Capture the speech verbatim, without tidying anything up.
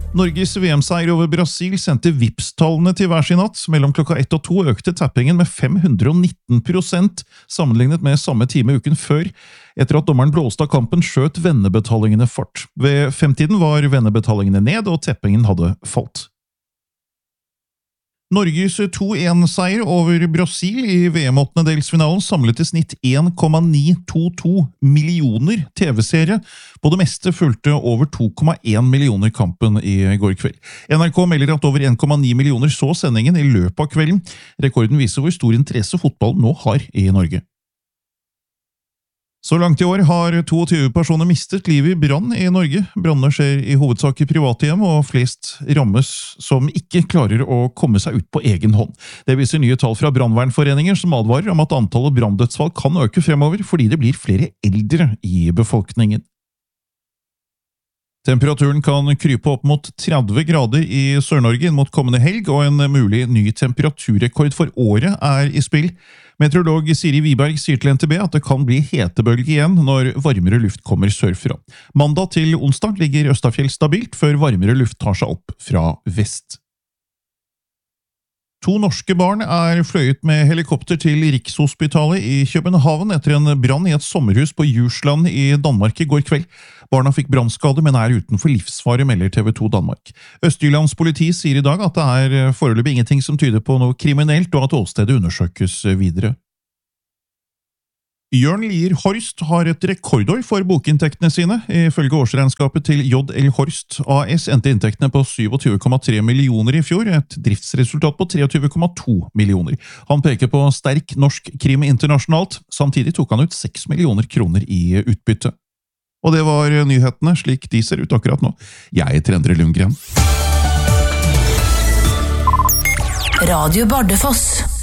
Norges V M-seier over Brasil sendte Vipps-tallene til hver sin natt. Mellom klokka ett og to økte tappingen med fem hundre og nitten prosent, sammenlignet med samme time uken før, etter at dommeren blåste av kampen skjøt vennebetalingene fart. Ved femtiden var vennebetalingene ned, og tappingen hadde falt. Norges to en-seier over Brasil i V M-åttendedelsfinalen samlet i snitt en komma ni to to millioner T V-seere. På det meste fulgte over to komma en millioner kampen i går kveld. N R K melder at over en komma ni millioner så sendingen i løpet av kvelden. Rekorden viser hvor stor interesse fotball nå har i Norge. Så langt i år har tjueto personer mistet livet i brann i Norge. Brannene skjer i hovedsak i private hjem, og flest rammes som ikke klarer å komme seg ut på egen hånd. Det viser nye tall fra brannvernforeninger som advarer om at antallet branndødsfall kan øke fremover fordi det blir flere eldre i befolkningen. Temperaturen kan krype opp mot tretti grader i Sør-Norge inn mot kommende helg, og en mulig ny temperaturrekord for året er i spill. Meteorolog Siri Wiberg sier til N T B at det kan bli hetebølge igjen når varmere luft kommer sørfra. Mandag til onsdag ligger Østafjell stabilt, før varmere luft tar seg opp fra vest. To norske barn er fløyet med helikopter til Rikshospitalet i København etter en brann i et sommerhus på Djursland i Danmark i går kveld. Barna fikk brannskade, men er utenfor livsfare, melder T V to Danmark. Østjyllands politi sier i dag at det er foreløpig ingenting som tyder på noe kriminelt, og at åstedet undersøkes videre. Jørn Lier Horst har et rekordår for bokinntektene sine. Ifølge årsregnskapet til J L Horst A S endte inntektene på syttisju komma tre millioner i fjor, et driftsresultat på treogtyve komma to millioner. Han peker på sterk norsk krim internasjonalt, samtidig tok han ut seks millioner kroner i utbytte. Og det var nyhetene slik de ser ut akkurat nå. Jeg heter Endre Lundgren. Radio Bardufoss.